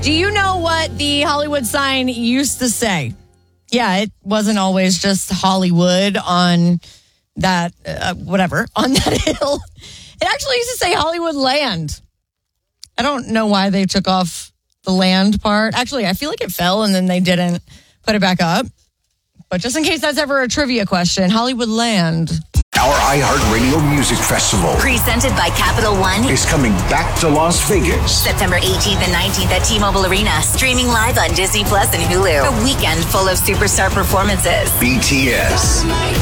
Do you know what the Hollywood sign used to say? Yeah, it wasn't always just Hollywood on that, on that hill. It actually used to say Hollywood Land. I don't know why they took off the land part. Actually, I feel like it fell and then they didn't put it back up. But just in case that's ever a trivia question, Hollywood Land. Our iHeartRadio Music Festival, presented by Capital One, is coming back to Las Vegas. September 18th and 19th at T-Mobile Arena. Streaming live on Disney Plus and Hulu. A weekend full of superstar performances. BTS.